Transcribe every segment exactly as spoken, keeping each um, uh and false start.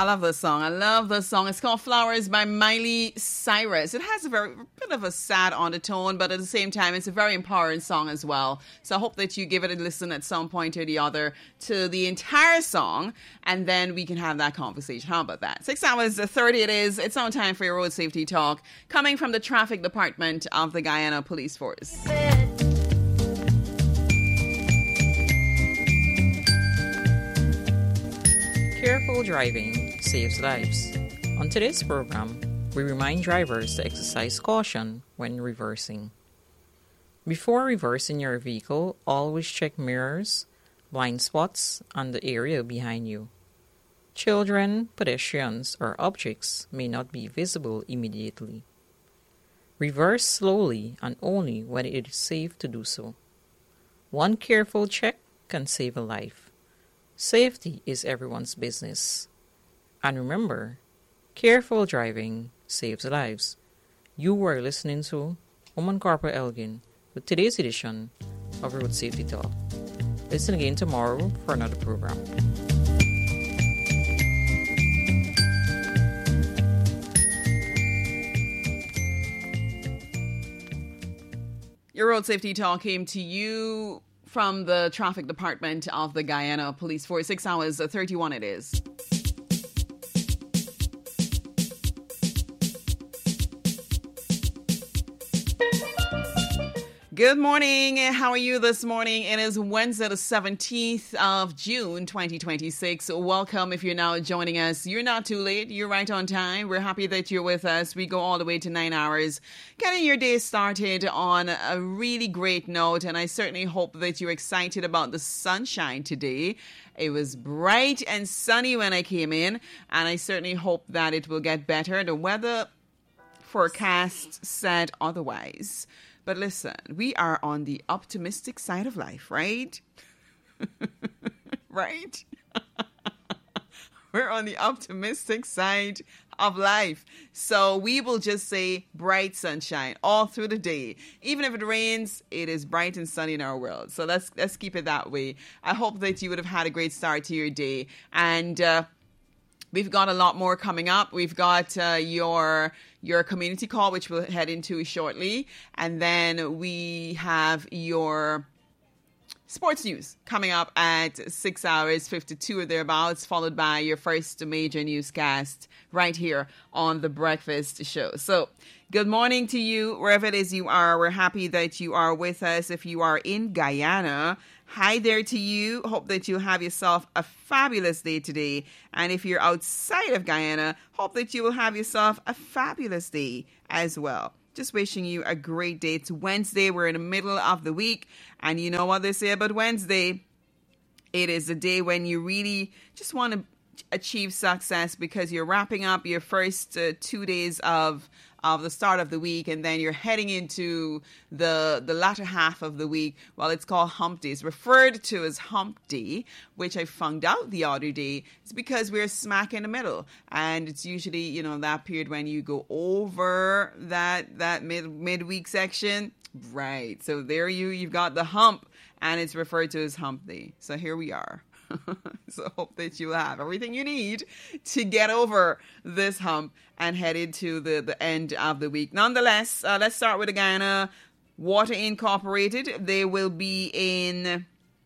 I love this song. I love this song. It's called Flowers by Miley Cyrus. It has a very bit of a sad undertone, but at the same time, it's a very empowering song as well. So I hope that you give it a listen at some point or the other to the entire song, and then we can have that conversation. How about that? Six hours thirty it is. It's on time for your road safety talk, coming from the traffic department of the Guyana Police Force. Careful driving saves lives. On today's program, we remind drivers to exercise caution when reversing. Before reversing your vehicle, always check mirrors, blind spots, and the area behind you. Children, pedestrians, or objects may not be visible immediately. Reverse slowly and only when it is safe to do so. One careful check can save a life. Safety is everyone's business. And remember, careful driving saves lives. You are listening to Woman Corporal Elgin with today's edition of Road Safety Talk. Listen again tomorrow for another program. Your Road Safety Talk came to you from the traffic department of the Guyana Police Force. Six hours thirty-one it is. Good morning. How are you this morning? It is Wednesday, the seventeenth of June, twenty twenty-six. Welcome if you're now joining us. You're not too late. You're right on time. We're happy that you're with us. We go all the way to nine hours, getting your day started on a really great note. And I certainly hope that you're excited about the sunshine today. It was bright and sunny when I came in, and I certainly hope that it will get better. The weather forecast said otherwise. But listen, we are on the optimistic side of life, right? Right? We're on the optimistic side of life. So we will just say bright sunshine all through the day. Even if it rains, it is bright and sunny in our world. So let's let's keep it that way. I hope that you would have had a great start to your day. And uh, we've got a lot more coming up. We've got uh, your your community call, which we'll head into shortly. And then we have your sports news coming up at six hours fifty-two or thereabouts, followed by your first major newscast right here on The Breakfast Show. So good morning to you, wherever it is you are. We're happy that you are with us. If you are in Guyana, hi there to you. Hope that you have yourself a fabulous day today. And if you're outside of Guyana, hope that you will have yourself a fabulous day as well. Just wishing you a great day. It's Wednesday. We're in the middle of the week. And you know what they say about Wednesday? It is a day when you really just want to achieve success because you're wrapping up your first uh, two days of of the start of the week, and then you're heading into the the latter half of the week. Well, it's called Hump Day. It's referred to as Hump Day, which I found out the other day. It's because we're smack in the middle, and it's usually, you know, that period when you go over that that mid midweek section, right? So there you you've got the hump, and it's referred to as Hump Day. So here we are. So hope that you have everything you need to get over this hump and head into the, the end of the week. Nonetheless, uh, let's start with the Guyana Water Incorporated. They will be in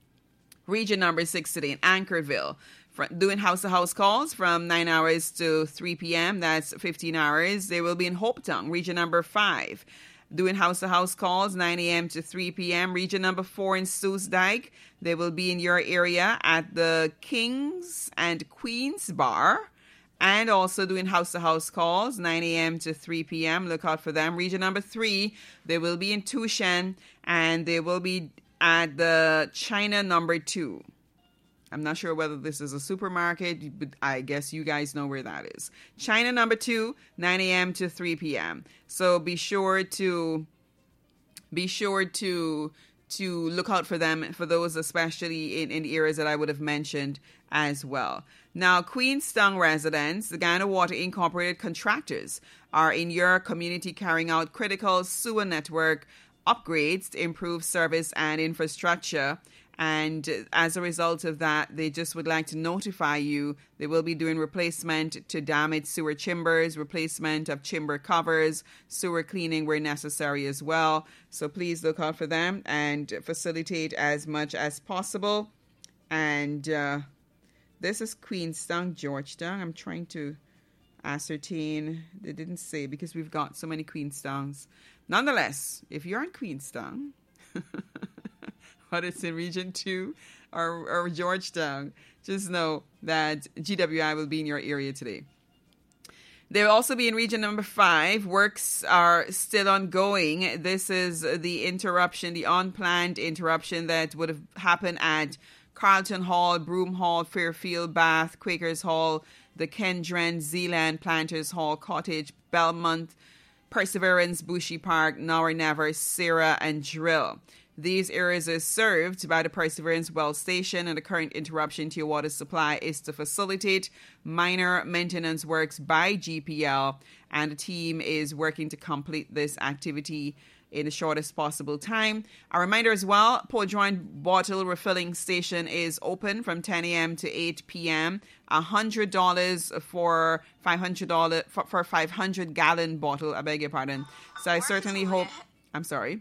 region number six today in Anchorville, doing house-to-house calls from nine hours to three p.m. That's fifteen hours. They will be in Hopetown, region number five, doing house-to-house calls, nine a.m. to three p.m. Region number four in Soosdijk. They will be in your area at the Kings and Queens Bar, and also doing house-to-house calls, nine a.m. to three p.m. Look out for them. Region number three, they will be in Tushan, and they will be at the China number two. I'm not sure whether this is a supermarket, but I guess you guys know where that is. China number two, nine a.m. to three p.m. So be sure to be sure to to look out for them, for those especially in, in the areas that I would have mentioned as well. Now, Queenstown residents, the Guyana Water Incorporated contractors, are in your community carrying out critical sewer network upgrades to improve service and infrastructure. And as a result of that, they just would like to notify you they will be doing replacement to damaged sewer chambers, replacement of chamber covers, sewer cleaning where necessary as well. So please look out for them and facilitate as much as possible. And uh, this is Queenstown, Georgetown. I'm trying to ascertain. They didn't say because we've got so many Queenstowns. Nonetheless, if you're in Queenstown, whether it's in Region two or, or Georgetown, just know that G W I will be in your area today. They will also be in Region Number five. Works are still ongoing. This is the interruption, the unplanned interruption that would have happened at Carlton Hall, Broome Hall, Fairfield, Bath, Quakers Hall, the Kendren, Zealand, Planters Hall, Cottage, Belmont, Perseverance, Bushy Park, Nowhere Never, Sarah, and Drill. These areas are served by the Perseverance Well Station, and the current interruption to your water supply is to facilitate minor maintenance works by G P L, and the team is working to complete this activity in the shortest possible time. A reminder as well, Port Joint bottle refilling station is open from ten a.m. to eight p.m. one hundred dollars for five hundred dollars for, for five hundred gallon bottle. I beg your pardon. So I certainly hope, I'm sorry.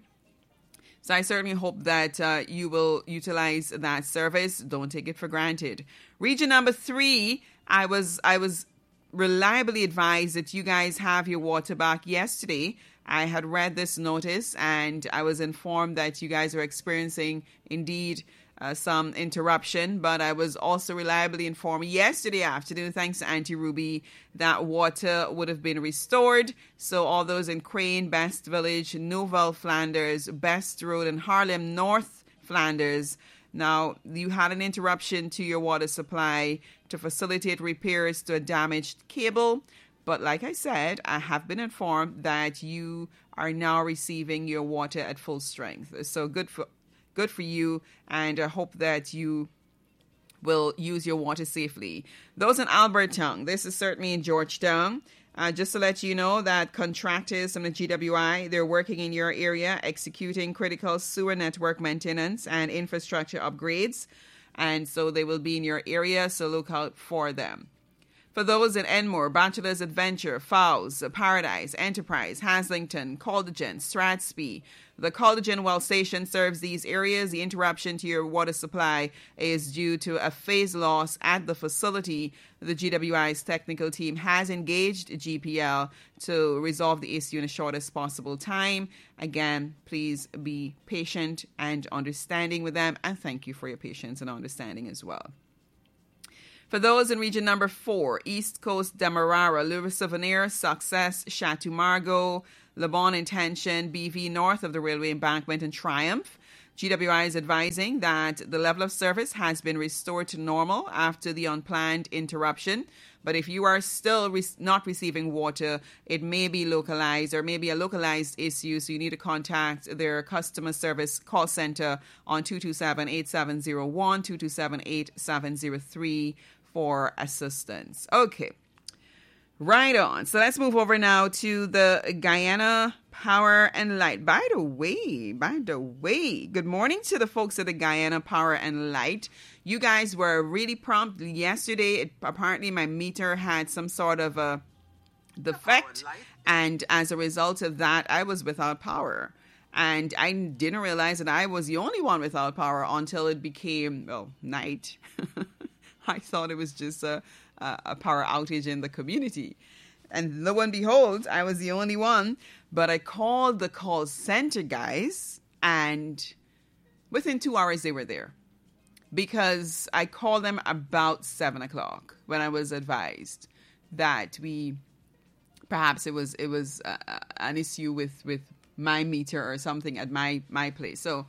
So I certainly hope that uh, you will utilize that service. Don't take it for granted. Region number three, I was I was reliably advised that you guys have your water back yesterday. I had read this notice and I was informed that you guys are experiencing indeed uh, some interruption, but I was also reliably informed yesterday afternoon, thanks to Auntie Ruby, that water would have been restored. So all those in Crane, Best Village, Nouvelle Flanders, Best Road, and Harlem North Flanders. Now, you had an interruption to your water supply to facilitate repairs to a damaged cable. But like I said, I have been informed that you are now receiving your water at full strength. So good for good for you, and I hope that you will use your water safely. Those in Albertown, this is certainly in Georgetown. Uh, just to let you know that contractors from the G W I, they're working in your area, executing critical sewer network maintenance and infrastructure upgrades. And so they will be in your area, so look out for them. For those in Enmore, Bachelor's Adventure, Fowles, Paradise, Enterprise, Haslington, Caldergen, Strathspey, the Caldergen Well Station serves these areas. The interruption to your water supply is due to a phase loss at the facility. The G W I's technical team has engaged G P L to resolve the issue in the shortest possible time. Again, please be patient and understanding with them, and thank you for your patience and understanding as well. For those in Region Number four, East Coast, Demerara, Louis Souvenir, Success, Chateau Margaux, Le Bon Intention, B V north of the railway embankment, and Triumph, G W I is advising that the level of service has been restored to normal after the unplanned interruption. But if you are still re- not receiving water, it may be localized or maybe a localized issue. So you need to contact their customer service call center on two two seven, eight seven zero one, two two seven, eight seven zero three for assistance. Okay. Right on. So let's move over now to the Guyana Power and Light. By the way, by the way, good morning to the folks at the Guyana Power and Light. You guys were really prompt yesterday. It, apparently my meter had some sort of a defect, and as a result of that, I was without power. And I didn't realize that I was the only one without power until it became, well, night. I thought it was just a, a power outage in the community. And lo and behold, I was the only one. But I called the call center guys, and within two hours they were there. Because I called them about seven o'clock when I was advised that we, perhaps it was it was uh, an issue with, with my meter or something at my, my place. So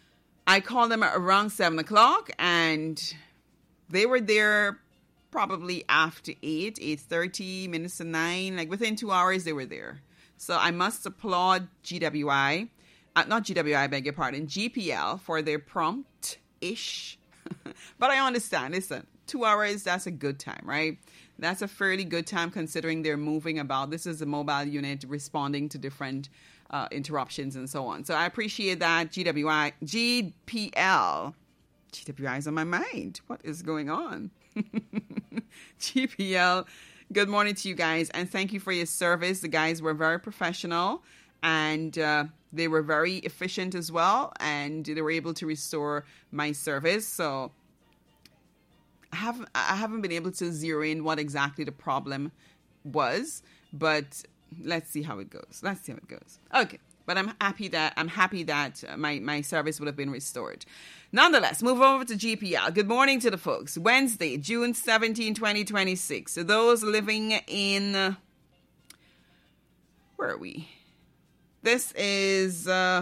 I called them around seven o'clock, and they were there probably after eight, eight thirty, minutes to nine. Like within two hours, they were there. So I must applaud G W I, uh, not G W I, I beg your pardon, G P L for their prompt-ish. But I understand, listen, two hours, that's a good time, right? That's a fairly good time considering they're moving about. This is a mobile unit responding to different uh, interruptions and so on. So I appreciate that, G W I, G P L. G W I is on my mind. What is going on? G P L, good morning to you guys, and thank you for your service. The guys were very professional, and uh, they were very efficient as well, and they were able to restore my service. So I haven't, I haven't been able to zero in what exactly the problem was, but let's see how it goes. Let's see how it goes. Okay. But I'm happy that I'm happy that my, my service would have been restored. Nonetheless, move over to G P L. Good morning to the folks. Wednesday, June seventeenth, twenty twenty-six. So those living in, uh, where are we? This is uh,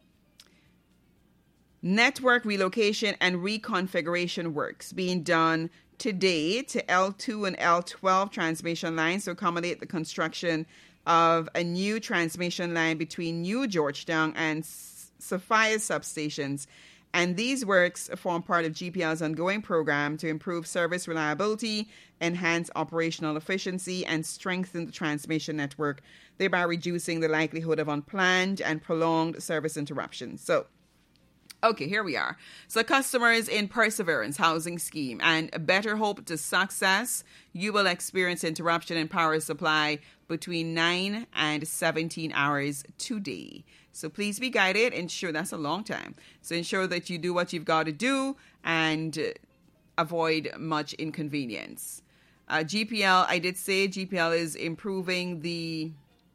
network relocation and reconfiguration works being done today to L two and L twelve transmission lines to accommodate the construction of a new transmission line between New Georgetown and Sophia substations. And these works form part of G P L's ongoing program to improve service reliability, enhance operational efficiency, and strengthen the transmission network, thereby reducing the likelihood of unplanned and prolonged service interruptions. So, okay, here we are. So customers in Perseverance Housing Scheme and Better Hope to Success, you will experience interruption in power supply between nine and seventeen hours today. So please be guided. Ensure that's a long time. So ensure that you do what you've got to do and avoid much inconvenience. Uh, G P L, I did say G P L is improving the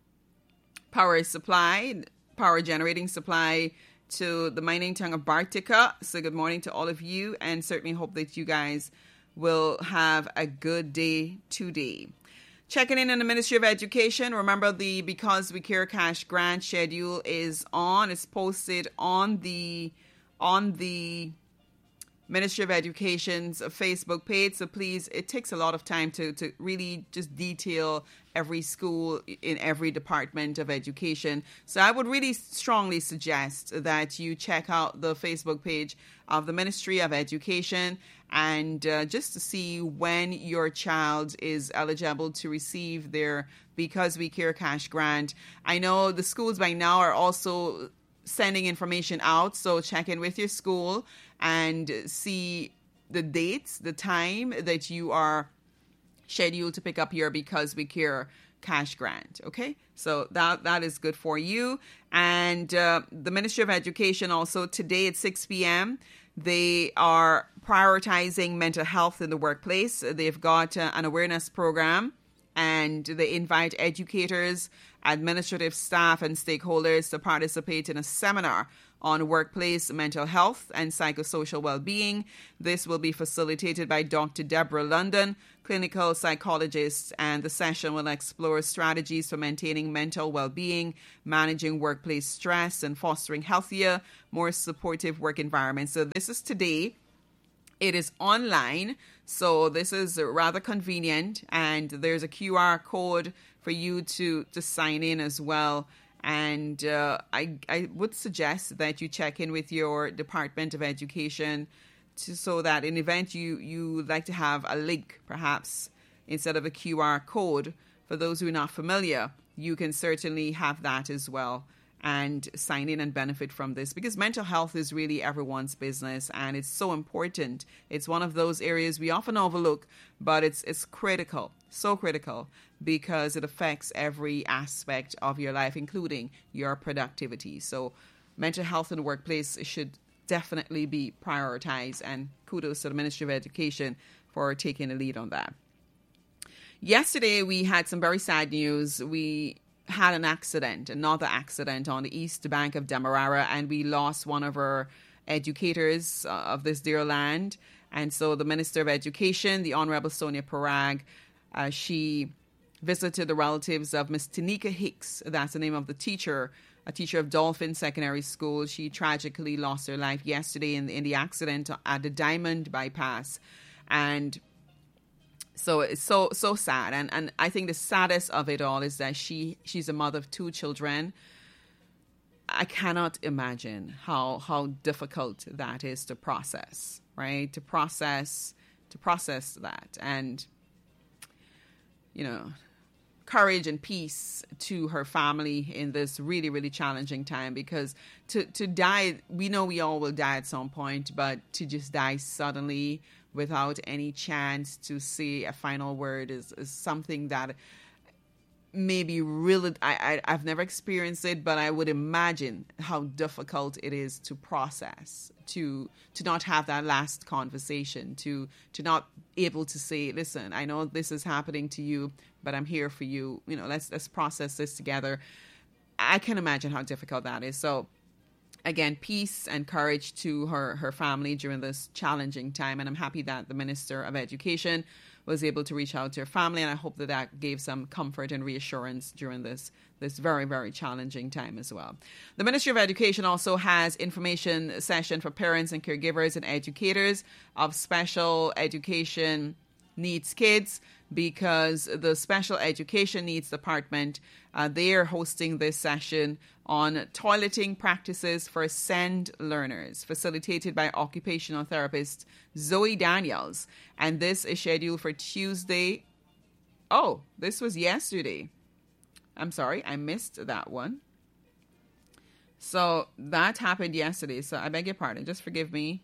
power supply, power generating supply to the mining town of Bartica. So good morning to all of you, and certainly hope that you guys will have a good day today. Checking in on the Ministry of Education. Remember, the Because We Care Cash grant schedule is on. It's posted on the on the Ministry of Education's Facebook page. So please, it takes a lot of time to, to really just detail every school in every department of education. So I would really strongly suggest that you check out the Facebook page of the Ministry of Education and uh, just to see when your child is eligible to receive their Because We Care Cash grant. I know the schools by now are also sending information out, so check in with your school and see the dates, the time that you are scheduled to pick up your Because We Care cash grant. Okay, so that that is good for you. And uh, the Ministry of Education also today at six p.m. they are prioritizing mental health in the workplace. They've got uh, an awareness program, and they invite educators, administrative staff, and stakeholders to participate in a seminar on workplace mental health and psychosocial well-being. This will be facilitated by Doctor Deborah London, clinical psychologist, and the session will explore strategies for maintaining mental well-being, managing workplace stress, and fostering healthier, more supportive work environments. So this is today. It is online, so this is rather convenient, and there's a Q R code for you to, to sign in as well. And uh, I, I would suggest that you check in with your Department of Education to, so that in event you, you like to have a link, perhaps, instead of a Q R code, for those who are not familiar, you can certainly have that as well and sign in and benefit from this, because mental health is really everyone's business and it's so important. It's one of those areas we often overlook, but it's it's critical, so critical, because it affects every aspect of your life, including your productivity. So mental health in the workplace should definitely be prioritized, and kudos to the Ministry of Education for taking the lead on that. Yesterday, we had some very sad news. We had an accident, another accident on the east bank of Demerara, and we lost one of our educators uh, of this dear land. And so the Minister of Education, the Honorable Sonia Parag, uh, she visited the relatives of Miss Tanika Hicks. That's the name of the teacher, a teacher of Dolphin Secondary School. She tragically lost her life yesterday in the, in the accident at the Diamond Bypass. And so it's so so sad, and and I think the saddest of it all is that she she's a mother of two children. I cannot imagine how how difficult that is to process, right? To process to process that, and you know, courage and peace to her family in this really, really challenging time, because to, to die, we know we all will die at some point, but to just die suddenly without any chance to say a final word is, is something that maybe really, I, I, I've never experienced it, but I would imagine how difficult it is to process, to to not have that last conversation, to to not able to say, listen, I know this is happening to you, but I'm here for you. You know, let's let's process this together. I can imagine how difficult that is. So again, peace and courage to her, her family during this challenging time. And I'm happy that the Minister of Education was able to reach out to her family. And I hope that that gave some comfort and reassurance during this, this very, very challenging time as well. The Ministry of Education also has information session for parents and caregivers and educators of special education needs kids, because the Special Education Needs Department, uh, they are hosting this session on toileting practices for SEND learners, facilitated by occupational therapist Zoe Daniels. And this is scheduled for Tuesday. Oh, this was yesterday. I'm sorry, I missed that one. So that happened yesterday. So I beg your pardon. Just forgive me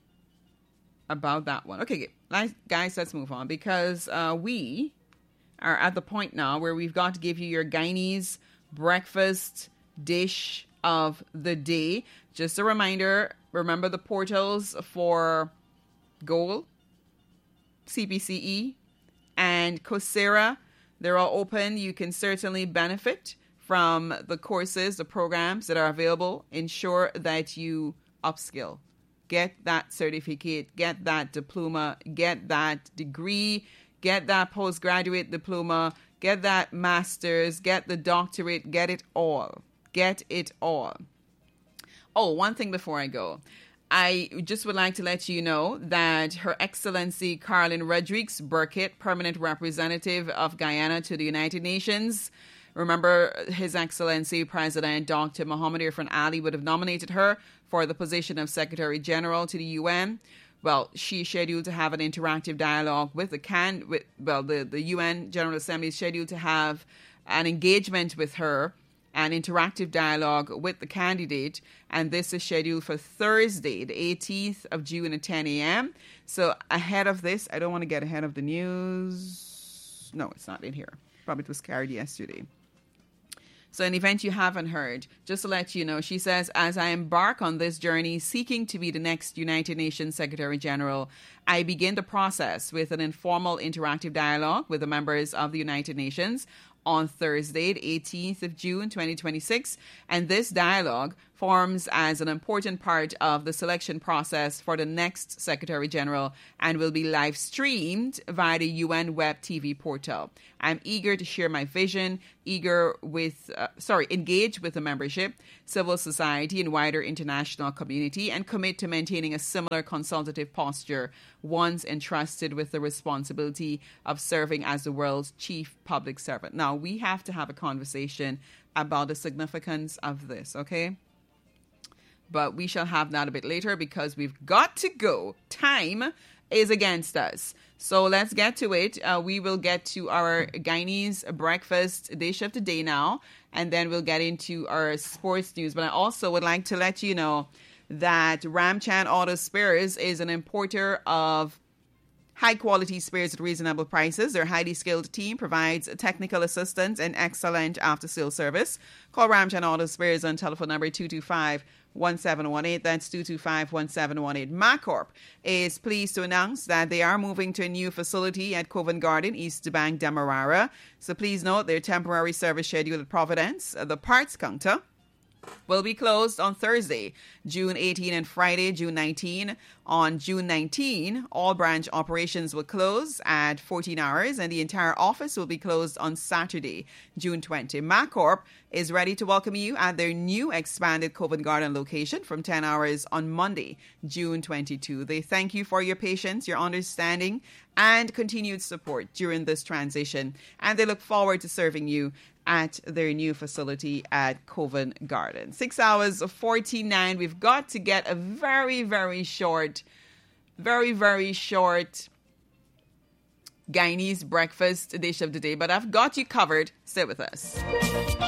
about that one. Okay, guys, let's move on, because uh, we are at the point now where we've got to give you your Guyanese breakfast dish of the day. Just a reminder, remember the portals for Goal, C P C E, and Coursera. They're all open. You can certainly benefit from the courses, the programs that are available. Ensure that you upskill. Get that certificate, get that diploma, get that degree, get that postgraduate diploma, get that master's, get the doctorate, get it all. Get it all. Oh, one thing before I go. I just would like to let you know that Her Excellency Carlin Rodriguez Burkitt, Permanent Representative of Guyana to the United Nations. Remember, His Excellency President Doctor Muhammad Irfan Ali would have nominated her for the position of Secretary General to the U N. Well, she's scheduled to have an interactive dialogue with the can. With, well, the, the U N General Assembly is scheduled to have an engagement with her, an interactive dialogue with the candidate, and this is scheduled for Thursday, the eighteenth of June at ten a.m. So ahead of this, I don't want to get ahead of the news. No, it's not in here. Probably it was carried yesterday. So an event you haven't heard, just to let you know, she says, as I embark on this journey seeking to be the next United Nations Secretary General, I begin the process with an informal interactive dialogue with the members of the United Nations on Thursday, the eighteenth of June, twenty twenty-six. And this dialogue forms as an important part of the selection process for the next Secretary General and will be live streamed via the U N Web T V portal. I'm eager to share my vision, eager with, uh, sorry, engage with the membership, civil society, and wider international community, and commit to maintaining a similar consultative posture once entrusted with the responsibility of serving as the world's chief public servant. Now, we have to have a conversation about the significance of this, okay? But we shall have that a bit later because we've got to go. Time is against us. So let's get to it. Uh, we will get to our Guyanese breakfast dish of the day now, and then we'll get into our sports news. But I also would like to let you know that Ramchan Auto Spares is an importer of high-quality spares at reasonable prices. Their highly skilled team provides technical assistance and excellent after-sales service. Call Ramchan Auto Spares on telephone number two two five, one seven one eight. That's two two five, one seven one eight. MacCorp is pleased to announce that they are moving to a new facility at Covent Garden, East Bank, Demerara. So please note their temporary service schedule at Providence. The parts counter will be closed on Thursday, June eighteenth, and Friday, June nineteenth. On June nineteenth, all branch operations will close at fourteen hours, and the entire office will be closed on Saturday, June twentieth. MacCorp is ready to welcome you at their new expanded Covent Garden location from ten hours on Monday, June twenty-second. They thank you for your patience, your understanding, and continued support during this transition, and they look forward to serving you at their new facility at Covent Garden. Six hours forty-nine. We've got to get a very, very short, very, very short Guyanese breakfast dish of the day, but I've got you covered. Stay with us.